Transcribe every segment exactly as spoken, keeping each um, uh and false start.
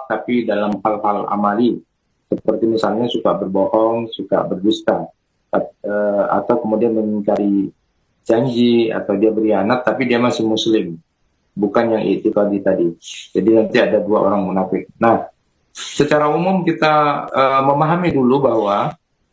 tapi dalam hal-hal amali, seperti misalnya suka berbohong, suka berdusta, atau kemudian mengingkari janji, atau dia berkhianat tapi dia masih muslim, bukan yang i'tiqadi tadi. Jadi nanti ada dua orang munafik. Nah, secara umum kita uh, memahami dulu bahwa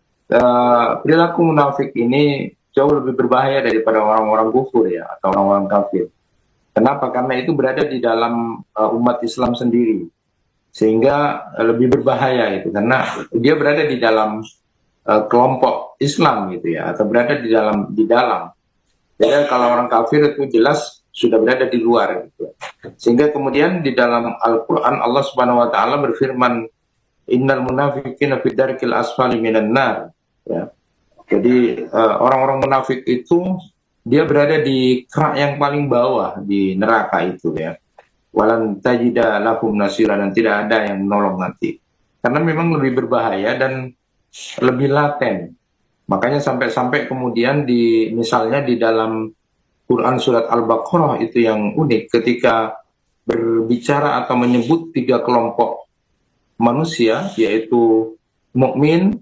uh, perilaku munafik ini jauh lebih berbahaya daripada orang-orang kufur ya, atau orang-orang kafir. Kenapa? Karena itu berada di dalam uh, umat Islam sendiri, sehingga uh, lebih berbahaya itu, karena dia berada di dalam uh, kelompok Islam gitu ya, atau berada di dalam di dalam. Jadi kalau orang kafir itu jelas sudah berada di luar gitu. Sehingga kemudian di dalam Al-Qur'an Allah Subhanahu wa taala berfirman, innal munafiqina fi darkil asfali minan nar ya. Jadi uh, orang-orang munafik itu dia berada di kerak yang paling bawah di neraka itu ya. Walan tajida lahum nasira, dan tidak ada yang menolong nanti. Karena memang lebih berbahaya dan lebih laten. Makanya sampai-sampai kemudian di misalnya di dalam Quran surat Al-Baqarah itu yang unik, ketika berbicara atau menyebut tiga kelompok manusia, yaitu mukmin,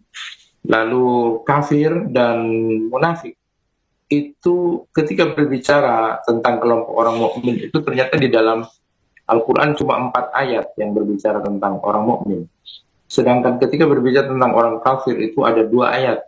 lalu kafir, dan munafik. Itu ketika berbicara tentang kelompok orang mukmin itu ternyata di dalam Al-Quran cuma empat ayat yang berbicara tentang orang mukmin. Sedangkan ketika berbicara tentang orang kafir itu ada dua ayat.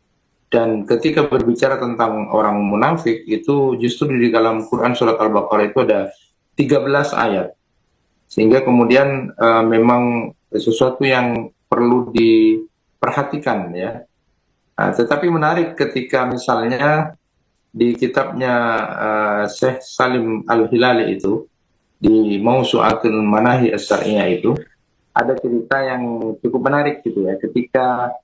Dan ketika berbicara tentang orang munafik itu justru di dalam Quran surat Al-Baqarah itu ada tiga belas ayat. Sehingga kemudian uh, memang sesuatu yang perlu diperhatikan ya. Nah, tetapi menarik ketika misalnya di kitabnya uh, Syekh Salim Al-Hilali itu, di Mausu'atul Manahi As-Syar'iyah itu, ada cerita yang cukup menarik gitu ya. Ketika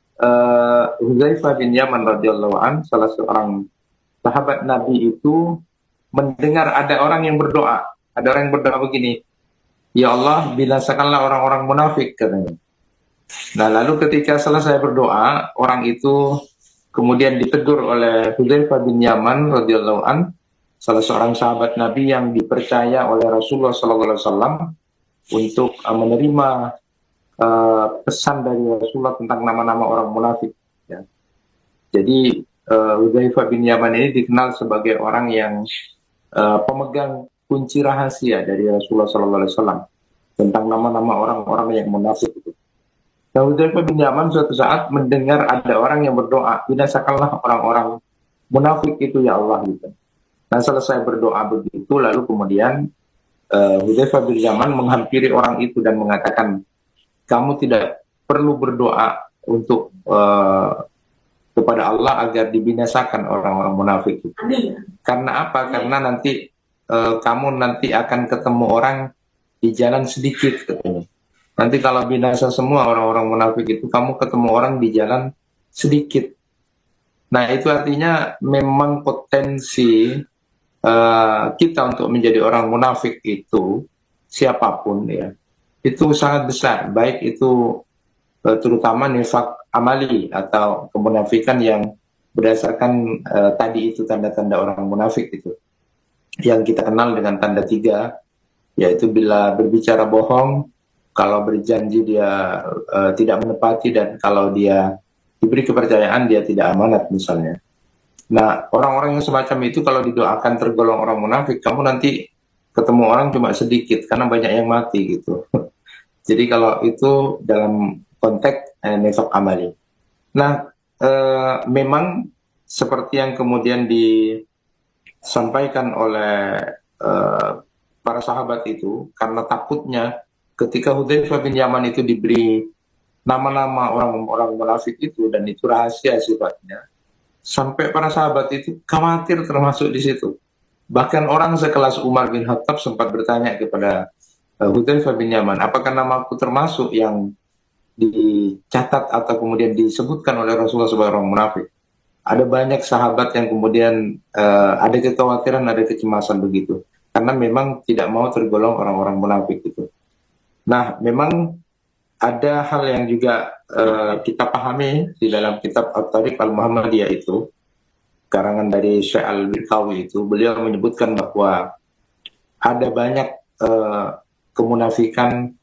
Uh, Hudzaifah bin Yaman radhiyallahu an, salah seorang sahabat Nabi itu mendengar ada orang yang berdoa. Ada orang yang berdoa begini, ya Allah, binasakanlah orang-orang munafik, katanya. Nah, lalu ketika selesai berdoa, orang itu kemudian ditegur oleh Hudzaifah bin Yaman radhiyallahu an, salah seorang sahabat Nabi yang dipercaya oleh Rasulullah sallallahu alaihi wasallam untuk uh, menerima Uh, pesan dari Rasulullah tentang nama-nama orang munafik ya. Jadi uh, Hudzaifah bin Yaman ini dikenal sebagai orang yang uh, pemegang kunci rahasia dari Rasulullah sallallahu alaihi wasallam tentang nama-nama orang-orang yang munafik itu. Nah, Hudzaifah bin Yaman suatu saat mendengar ada orang yang berdoa, binasakanlah orang-orang munafik itu ya Allah gitu. Nah, selesai berdoa begitu, lalu kemudian uh, Hudzaifah bin Yaman menghampiri orang itu dan mengatakan, kamu tidak perlu berdoa untuk uh, kepada Allah agar dibinasakan orang-orang munafik itu. Karena apa? Karena nanti uh, kamu nanti akan ketemu orang di jalan sedikit katanya. Nanti kalau binasa semua orang-orang munafik itu, kamu ketemu orang di jalan sedikit. Nah, itu artinya memang potensi uh, kita untuk menjadi orang munafik itu, siapapun ya, itu sangat besar, baik itu uh, terutama nifak amali atau kemunafikan yang berdasarkan uh, tadi itu tanda-tanda orang munafik itu, yang kita kenal dengan tanda tiga, yaitu bila berbicara bohong, kalau berjanji dia uh, tidak menepati, dan kalau dia diberi kepercayaan dia tidak amanat misalnya. Nah, orang-orang yang semacam itu kalau didoakan tergolong orang munafik, kamu nanti ketemu orang cuma sedikit karena banyak yang mati gitu. Jadi kalau itu dalam konteks eh, nifaq amali. Nah, eh, memang seperti yang kemudian disampaikan oleh eh, para sahabat itu, karena takutnya ketika Hudzaifah bin Yaman itu diberi nama-nama orang-orang munafik itu, dan itu rahasia sifatnya, sampai para sahabat itu khawatir termasuk di situ. Bahkan orang sekelas Umar bin Khattab sempat bertanya kepada Hudzaifah bin Yaman, apakah namaku termasuk yang dicatat atau kemudian disebutkan oleh Rasulullah sebagai orang munafik? Ada banyak sahabat yang kemudian uh, ada kekhawatiran, ada kecemasan begitu, karena memang tidak mau tergolong orang-orang munafik itu. Nah, memang ada hal yang juga uh, kita pahami di dalam kitab At-Tariq Al-Muhammadiyah itu, karangan dari Syekh Al-Bikawi itu, beliau menyebutkan bahwa ada banyak uh, kemunafikan